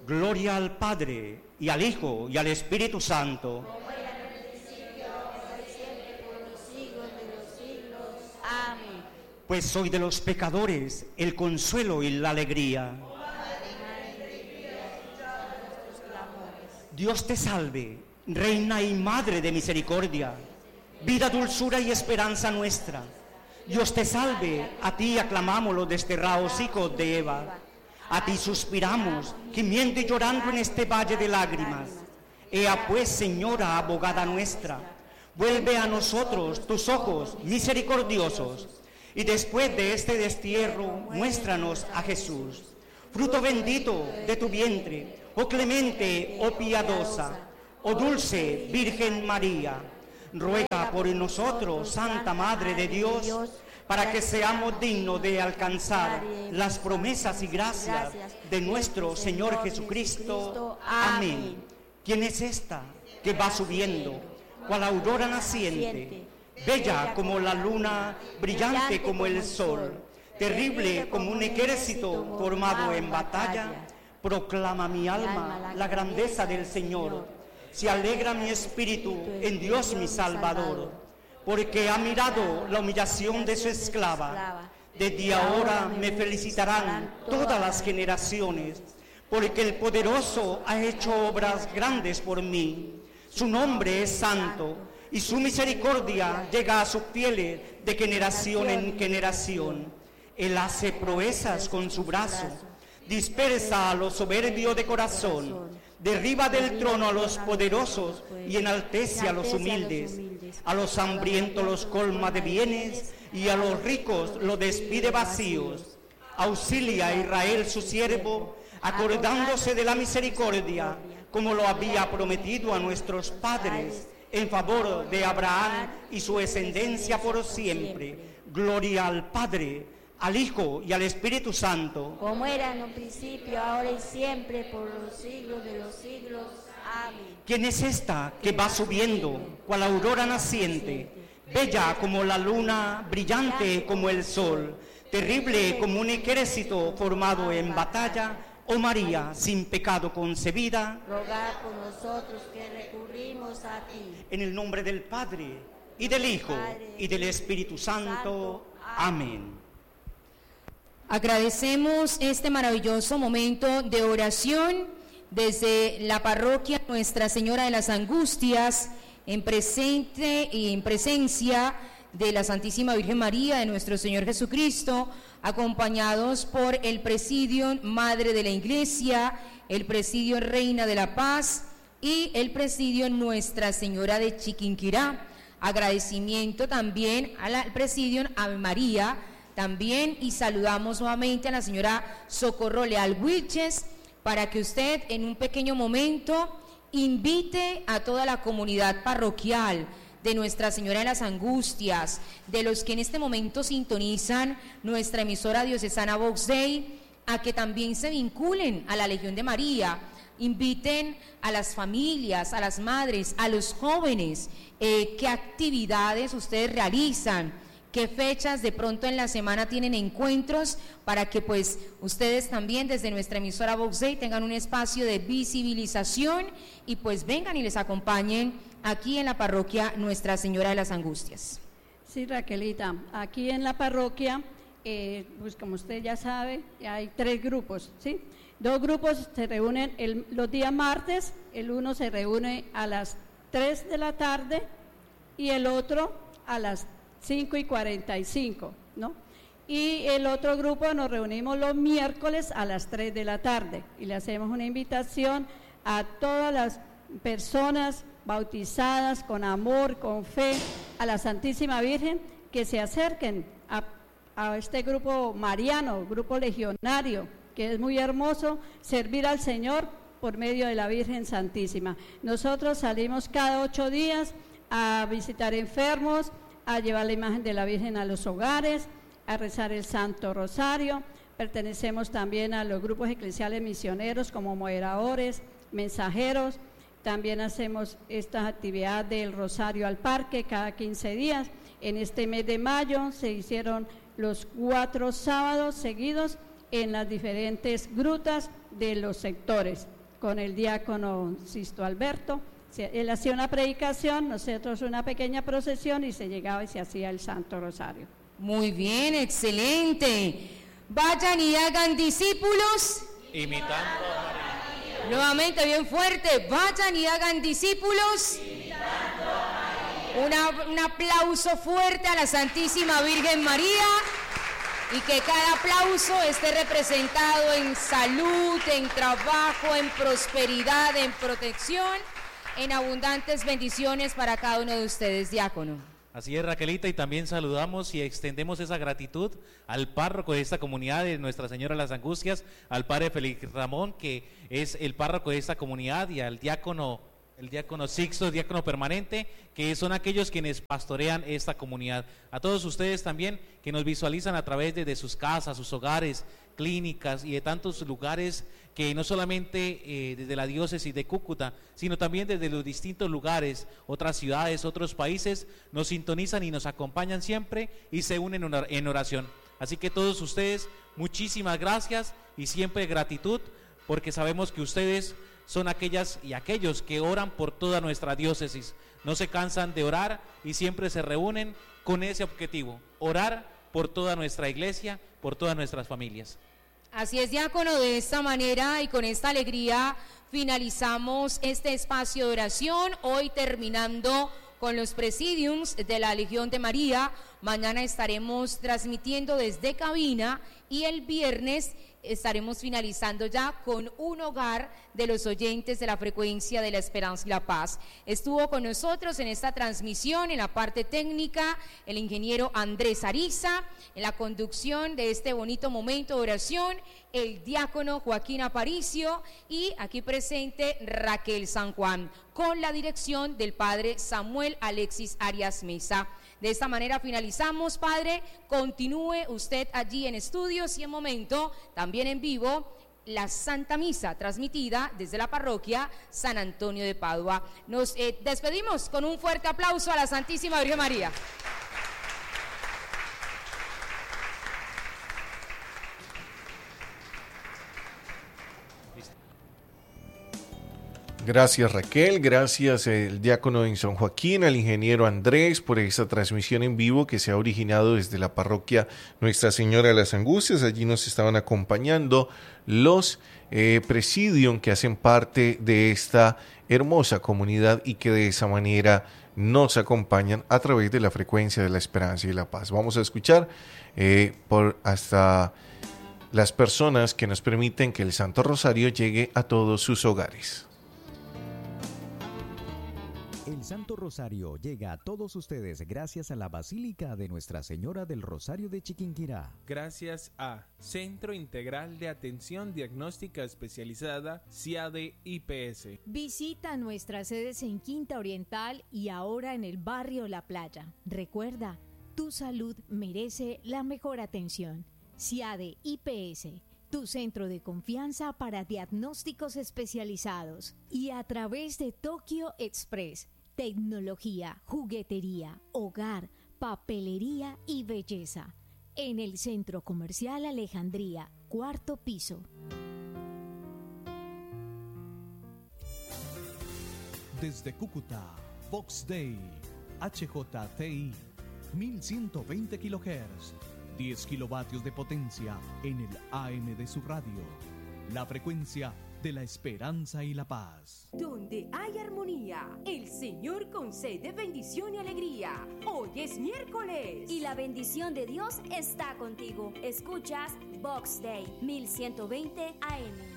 Gloria al Padre, y al Hijo, y al Espíritu Santo. Como era en el principio, ahora y siempre, por los siglos de los siglos. Amén. Pues soy de los pecadores el consuelo y la alegría. Dios te salve, Reina y Madre de misericordia, vida, dulzura y esperanza nuestra. Dios te salve, a ti aclamamos los desterrados hijos de Eva. A ti suspiramos, gimiendo y llorando en este valle de lágrimas. Ea pues, Señora, abogada nuestra, vuelve a nosotros tus ojos misericordiosos, y después de este destierro, muéstranos a Jesús, fruto bendito de tu vientre, oh clemente, oh piadosa, oh dulce Virgen María. Ruega por nosotros, Santa Madre de Dios, para que seamos dignos de alcanzar las promesas y gracias de nuestro Señor Jesucristo. Amén. ¿Quién es esta que va subiendo, cual aurora naciente, bella como la luna, brillante como el sol, terrible como un ejército formado en batalla? Proclama mi alma la grandeza del Señor. Se alegra mi espíritu en Dios mi Salvador, porque ha mirado la humillación de su esclava. Desde ahora me felicitarán todas las generaciones, porque el poderoso ha hecho obras grandes por mí. Su nombre es santo, y su misericordia llega a sus fieles de generación en generación. Él hace proezas con su brazo, dispersa a los soberbios de corazón, derriba del trono a los poderosos y enaltece a los humildes. A los hambrientos los colma de bienes, y a los ricos los despide vacíos. Auxilia a Israel su siervo, acordándose de la misericordia, como lo había prometido a nuestros padres, en favor de Abraham y su descendencia por siempre. Gloria al Padre, al Hijo y al Espíritu Santo. Como era en un principio, ahora y siempre, por los siglos de los siglos. Amén. ¿Quién es esta que va subiendo, cual aurora naciente, bella como la luna, brillante como el sol, terrible como un ejército formado en batalla? Oh María, sin pecado concebida, Rogad por nosotros que recurrimos a ti. en el nombre del Padre, y del Hijo, y del Espíritu Santo. Amén. Agradecemos este maravilloso momento de oración desde la parroquia Nuestra Señora de las Angustias, en presente y en presencia de la Santísima Virgen María, de nuestro Señor Jesucristo, acompañados por el Presidio Madre de la Iglesia, el Presidio Reina de la Paz y el Presidio Nuestra Señora de Chiquinquirá. Agradecimiento también al Presidio Ave María, también, y saludamos nuevamente a la señora Socorro Leal Wilches, para que usted en un pequeño momento invite a toda la comunidad parroquial de Nuestra Señora de las Angustias, de los que en este momento sintonizan nuestra emisora diocesana Vox Dei, a que también se vinculen a la Legión de María. Inviten a las familias, a las madres, a los jóvenes, qué actividades ustedes realizan, qué fechas de pronto en la semana tienen encuentros, para que pues ustedes también desde nuestra emisora Vox Dei tengan un espacio de visibilización y pues vengan y les acompañen aquí en la parroquia Nuestra Señora de las Angustias. Sí, Raquelita, aquí en la parroquia, pues como usted ya sabe, hay 3 grupos, ¿sí? 2 grupos se reúnen los días martes, el uno se reúne a las 3 de la tarde y el otro a las 5:45, ¿no? Y el otro grupo nos reunimos los miércoles a las 3 de la tarde y le hacemos una invitación a todas las personas bautizadas con amor, con fe a la Santísima Virgen, que se acerquen a este grupo mariano, grupo legionario, que es muy hermoso servir al Señor por medio de la Virgen Santísima. Nosotros salimos cada 8 días a visitar enfermos, a llevar la imagen de la Virgen a los hogares, a rezar el Santo Rosario. Pertenecemos también a los grupos eclesiales misioneros como moderadores, mensajeros. También hacemos esta actividad del Rosario al Parque cada 15 días. En este mes de mayo se hicieron los 4 sábados seguidos en las diferentes grutas de los sectores. con el diácono Sisto Alberto. Él hacía una predicación, nosotros una pequeña procesión y se llegaba y se hacía el Santo Rosario. Muy bien, excelente. Vayan y hagan discípulos. Imitando a María. Nuevamente, bien fuerte. Vayan y hagan discípulos. Un aplauso fuerte a la Santísima Virgen María. Y que cada aplauso esté representado en salud, en trabajo, en prosperidad, en protección, en abundantes bendiciones para cada uno de ustedes, diácono. Así es, Raquelita, y también saludamos y extendemos esa gratitud al párroco de esta comunidad de Nuestra Señora de las Angustias, al padre Félix Ramón, que es el párroco de esta comunidad, y al diácono Sixto, diácono permanente, que son aquellos quienes pastorean esta comunidad. A todos ustedes también que nos visualizan a través de sus casas, sus hogares, clínicas y de tantos lugares, que no solamente desde la diócesis de Cúcuta, sino también desde los distintos lugares, otras ciudades, otros países, nos sintonizan y nos acompañan siempre y se unen en oración. Así que todos ustedes, muchísimas gracias y siempre gratitud, porque sabemos que ustedes son aquellas y aquellos que oran por toda nuestra diócesis, no se cansan de orar y siempre se reúnen con ese objetivo, orar por toda nuestra iglesia, por todas nuestras familias. Así es, diácono, de esta manera y con esta alegría finalizamos este espacio de oración, hoy terminando con los presidiums de la Legión de María. Mañana estaremos transmitiendo desde cabina y el viernes estaremos finalizando ya con un hogar de los oyentes de la frecuencia de la Esperanza y la Paz. Estuvo con nosotros en esta transmisión, en la parte técnica, el ingeniero Andrés Ariza, en la conducción de este bonito momento de oración, el diácono Joaquín Aparicio y aquí presente Raquel San Juan, con la dirección del padre Samuel Alexis Arias Mesa. De esta manera finalizamos, padre, continúe usted allí en estudios y en momento, también en vivo, la Santa Misa transmitida desde la parroquia San Antonio de Padua. Nos despedimos con un fuerte aplauso a la Santísima Virgen María. Gracias, Raquel, gracias el diácono en San Joaquín, al ingeniero Andrés por esta transmisión en vivo que se ha originado desde la parroquia Nuestra Señora de las Angustias. Allí nos estaban acompañando los presidium que hacen parte de esta hermosa comunidad y que de esa manera nos acompañan a través de la frecuencia de la Esperanza y la Paz. Vamos a escuchar por hasta las personas que nos permiten que el Santo Rosario llegue a todos sus hogares. El Santo Rosario llega a todos ustedes gracias a la Basílica de Nuestra Señora del Rosario de Chiquinquirá. Gracias a Centro Integral de Atención Diagnóstica Especializada, CIADE-IPS. Visita nuestras sedes en Quinta Oriental y ahora en el barrio La Playa. Recuerda, tu salud merece la mejor atención. CIADE-IPS, tu centro de confianza para diagnósticos especializados. Y a través de Tokyo Express, tecnología, juguetería, hogar, papelería y belleza. En el Centro Comercial Alejandría, 4º piso. Desde Cúcuta, Vox Day, HJTI, 1120 kHz, 10 kilovatios de potencia en el AM de su radio. La frecuencia de la Esperanza y la Paz. Donde hay armonía, el Señor concede bendición y alegría. Hoy es miércoles. Y la bendición de Dios está contigo. Escuchas Vox Day, 1120 AM.